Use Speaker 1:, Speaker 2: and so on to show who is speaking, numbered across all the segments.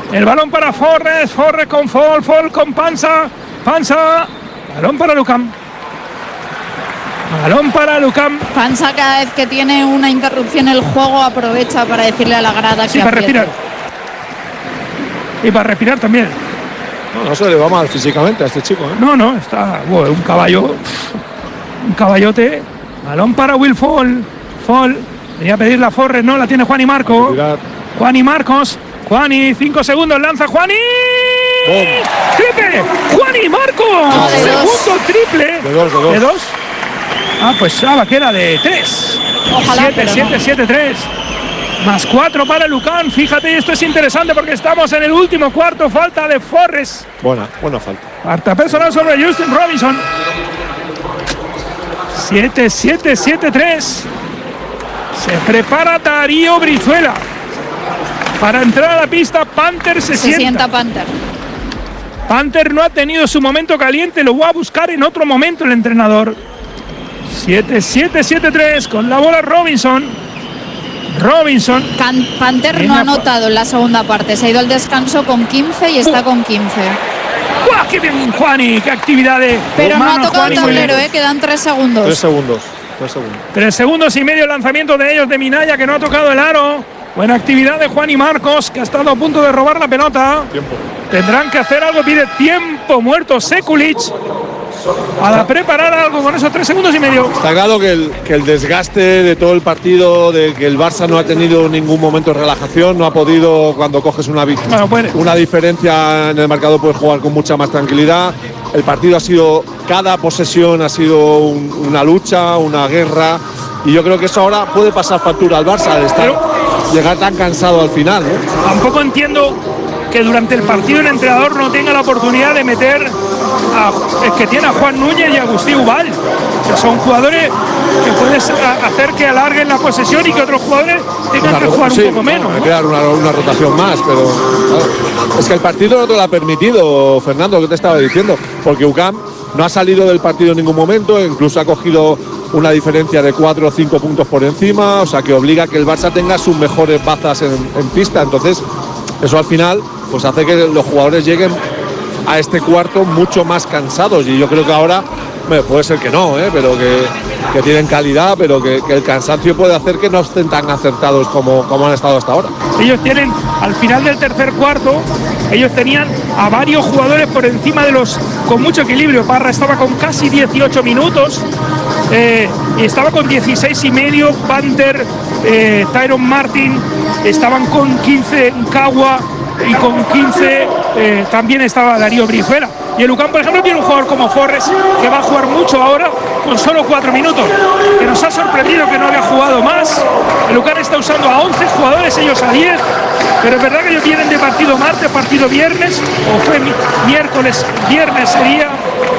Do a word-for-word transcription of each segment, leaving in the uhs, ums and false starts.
Speaker 1: El balón para Forres, Forres con Fall, Fall con Panza, Panza, balón para Lucam. Balón para Lucam.
Speaker 2: Panza cada vez que tiene una interrupción el juego aprovecha para decirle a la grada
Speaker 1: sí,
Speaker 2: que
Speaker 1: para
Speaker 2: apriete.
Speaker 1: respirar. Y para respirar también.
Speaker 3: No, no se le va mal físicamente a este chico, ¿eh?
Speaker 1: No, no, está bueno, un caballo, un caballote. Balón para Will Fall, Fall. Venía a pedirle a Forres, no, la tiene Juan y Marco. Juan y Marcos. Juani, cinco segundos, lanza Juani.
Speaker 3: ¡Bum!
Speaker 1: ¡Triple! ¡Juani Marcos!
Speaker 2: No, de
Speaker 1: ¡Segundo
Speaker 2: dos.
Speaker 1: triple!
Speaker 3: De dos, de dos.
Speaker 1: ¿De dos? Ah, pues ah, que era de tres.
Speaker 2: Ojalá,
Speaker 1: siete,
Speaker 2: pero
Speaker 1: siete,
Speaker 2: no.
Speaker 1: siete, tres. Más cuatro para Lucán. Fíjate, esto es interesante porque estamos en el último cuarto. Falta de Forres.
Speaker 3: Buena, buena falta.
Speaker 1: Falta personal sobre Justin Robinson. siete, siete, siete, tres. Se prepara Darío Brizuela. Para entrar a la pista, Panther se,
Speaker 2: Se
Speaker 1: sienta.
Speaker 2: sienta Panther.
Speaker 1: Panther no ha tenido su momento caliente, lo va a buscar en otro momento el entrenador. siete, siete, siete, tres con la bola Robinson. Robinson.
Speaker 2: Can Panther
Speaker 1: Viene
Speaker 2: no ha
Speaker 1: a-
Speaker 2: anotado en la segunda parte. Se ha ido al descanso con quince y está
Speaker 1: Uh.
Speaker 2: con quince.
Speaker 1: ¡Guau, qué bien, Juani! ¡Qué actividad de
Speaker 2: Pero no ha
Speaker 1: manos,
Speaker 2: tocado el
Speaker 1: Juani, muy bien.
Speaker 2: tablero, ¿eh? Quedan tres
Speaker 3: Tres
Speaker 2: segundos.
Speaker 3: segundos. Tres segundos.
Speaker 1: Tres segundos y medio el lanzamiento de ellos de Minaya, que no ha tocado el aro. Buena actividad de Juan y Marcos, que ha estado a punto de robar la pelota.
Speaker 3: Tiempo.
Speaker 1: Tendrán que hacer algo, pide tiempo muerto Sekulic para preparar algo con esos tres segundos y medio.
Speaker 3: Está claro que el, que el desgaste de todo el partido, de que el Barça no ha tenido ningún momento de relajación, no ha podido, cuando coges una, vi-
Speaker 1: Bueno, puede.
Speaker 3: una diferencia en el marcador, puedes jugar con mucha más tranquilidad. El partido ha sido, cada posesión ha sido un- una lucha, una guerra, y yo creo que eso ahora puede pasar factura al Barça, al estar,
Speaker 1: Pero-
Speaker 3: llegar tan cansado al final, ¿no?
Speaker 1: Tampoco entiendo que durante el partido el entrenador no tenga la oportunidad de meter a, es que tiene a Juan Núñez y a Agustín Ubal, que son jugadores que puedes a- hacer que alarguen la posesión y que otros jugadores tengan
Speaker 3: Una
Speaker 1: que
Speaker 3: ro-
Speaker 1: jugar
Speaker 3: sí,
Speaker 1: un poco
Speaker 3: no,
Speaker 1: menos,
Speaker 3: hay
Speaker 1: ¿no?
Speaker 3: que dar una, una rotación más, pero claro, es que el partido no te lo ha permitido, Fernando, lo que te estaba diciendo, porque U C A M no ha salido del partido en ningún momento, incluso ha cogido una diferencia de cuatro o cinco puntos por encima, o sea que obliga a que el Barça tenga sus mejores bazas en, en pista. Entonces, eso al final pues hace que los jugadores lleguen a este cuarto mucho más cansados, y yo creo que ahora, bueno, puede ser que no, ¿eh? pero que, que tienen calidad, pero que, que el cansancio puede hacer que no estén tan acertados como, como han estado hasta ahora.
Speaker 1: Ellos tienen, al final del tercer cuarto, ellos tenían a varios jugadores por encima de los, con mucho equilibrio. Parra estaba con casi dieciocho minutos, eh, y estaba con dieciséis y medio. Panther, eh, Tyron Martin, estaban con quince Nkawa, y con quince eh, también estaba Darío Brizuela. Y el U C A M, por ejemplo, tiene un jugador como Forres, que va a jugar mucho ahora con solo cuatro minutos, que nos ha sorprendido que no había jugado más. El U C A M está usando a once jugadores, ellos a diez, pero es verdad que ellos vienen de partido martes, partido viernes, o fue mi- miércoles, viernes sería.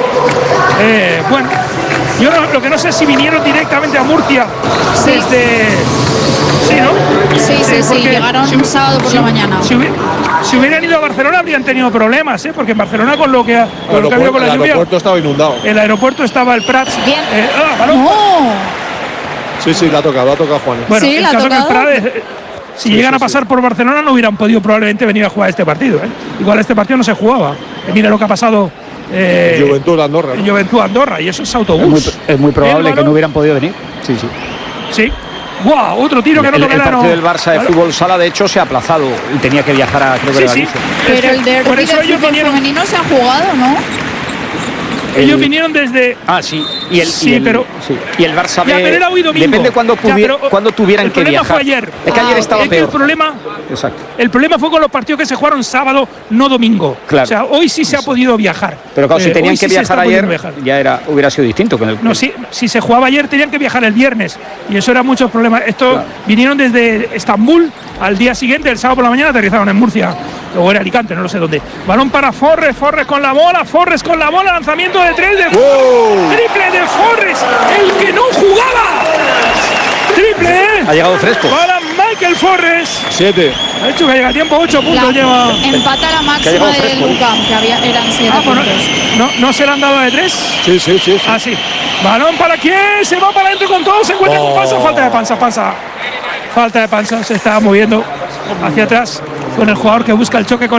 Speaker 1: Eh, bueno, yo no- lo que no sé es si vinieron directamente a Murcia
Speaker 2: Sí.
Speaker 1: desde... Sí, ¿no?
Speaker 2: Sí, sí, sí,
Speaker 1: porque
Speaker 2: llegaron
Speaker 1: si-
Speaker 2: un sábado por
Speaker 1: si-
Speaker 2: la mañana.
Speaker 1: Si, hubi- si hubieran ido a Barcelona habrían tenido problemas, ¿eh? Porque en Barcelona con lo que ha,
Speaker 3: El
Speaker 1: con lo que ha habido
Speaker 3: aeropuerto,
Speaker 1: con la
Speaker 3: el
Speaker 1: lluvia,
Speaker 3: aeropuerto estaba inundado.
Speaker 1: el aeropuerto estaba el Prats.
Speaker 2: Bien.
Speaker 1: Eh, ah, balón.
Speaker 2: ¡No!
Speaker 3: Sí, sí, la ha tocado, la ha tocado Juan.
Speaker 1: Bueno,
Speaker 2: Sí,
Speaker 1: el
Speaker 2: la ha
Speaker 1: caso que el
Speaker 2: tocado.
Speaker 1: Prats, eh, si
Speaker 3: Sí,
Speaker 1: llegan
Speaker 3: sí,
Speaker 1: a pasar por Barcelona no hubieran podido probablemente venir a jugar este partido, ¿eh? Igual este partido no se jugaba. Eh, mira lo que ha pasado eh,
Speaker 3: Juventud de Andorra, ¿no?
Speaker 1: en Juventud Andorra, y eso es autobús.
Speaker 4: Es muy, es muy probable
Speaker 1: El
Speaker 4: que
Speaker 1: balón-
Speaker 4: no hubieran podido venir. Sí, sí.
Speaker 1: Sí. ¡Guau! Otro tiro que no
Speaker 4: El,
Speaker 1: toca
Speaker 4: el
Speaker 1: el aro.
Speaker 4: partido del Barça de
Speaker 1: Claro.
Speaker 4: fútbol sala, de hecho, se ha aplazado y tenía que viajar a, creo que
Speaker 1: Sí,
Speaker 4: era
Speaker 1: sí.
Speaker 4: Galicia.
Speaker 1: Es
Speaker 2: Pero
Speaker 1: que
Speaker 2: el derbi
Speaker 1: por
Speaker 2: de
Speaker 1: eso ellos
Speaker 2: fútbol
Speaker 1: vinieron,
Speaker 2: femenino se ha jugado, ¿no?
Speaker 1: ellos
Speaker 4: El-
Speaker 1: vinieron desde.
Speaker 4: Ah, sí. Y el,
Speaker 1: Sí,
Speaker 4: y el,
Speaker 1: pero-
Speaker 4: sí. Y el Barça
Speaker 1: Ya,
Speaker 4: B,
Speaker 1: pero era hoy domingo.
Speaker 4: depende cuando,
Speaker 1: Ya, pero,
Speaker 4: cuando tuvieran
Speaker 1: el
Speaker 4: que
Speaker 1: problema
Speaker 4: viajar.
Speaker 1: fue ayer.
Speaker 4: Es que ayer
Speaker 2: Ah,
Speaker 4: estaba
Speaker 1: Es que el
Speaker 4: peor.
Speaker 1: problema,
Speaker 4: Exacto.
Speaker 1: el problema fue con los partidos que se jugaron sábado, no domingo.
Speaker 4: Claro.
Speaker 1: O sea, hoy sí se ha podido viajar.
Speaker 4: Pero claro, si
Speaker 1: Eh,
Speaker 4: tenían
Speaker 1: hoy
Speaker 4: que
Speaker 1: sí se está
Speaker 4: viajar
Speaker 1: pudiendo
Speaker 4: ayer,
Speaker 1: viajar.
Speaker 4: ya era, hubiera sido distinto. Con el,
Speaker 1: No, sí, si se jugaba ayer tenían que viajar el viernes y eso era muchos problemas. Estos
Speaker 4: Claro.
Speaker 1: vinieron desde Estambul, al día siguiente, el sábado por la mañana, aterrizaron en Murcia. O era Alicante, no lo sé dónde. Balón para Forres, Forres con la bola, Forres con la bola, lanzamiento de tres de
Speaker 3: ¡Wow!
Speaker 1: triple de Forres, el que no jugaba. Triple, ¿eh?
Speaker 4: Ha llegado fresco.
Speaker 1: Para Michael Forres.
Speaker 3: Siete.
Speaker 1: Ha hecho que llega a tiempo, ocho puntos
Speaker 2: La-
Speaker 1: lleva.
Speaker 2: empata la
Speaker 4: Que ha
Speaker 2: máxima
Speaker 4: llegado
Speaker 2: del
Speaker 4: fresco, ¿eh?
Speaker 2: U C A M, que había, eran siete
Speaker 1: Ah, pues no,
Speaker 2: puntos.
Speaker 1: no, no se le han dado de tres.
Speaker 3: Sí, sí, sí. sí.
Speaker 1: Ah, sí. Balón para quién, se va para adentro con todo, se encuentra con Panza, falta de Panza, Panza. Falta de Panza, se está moviendo hacia atrás con el jugador que busca el choque con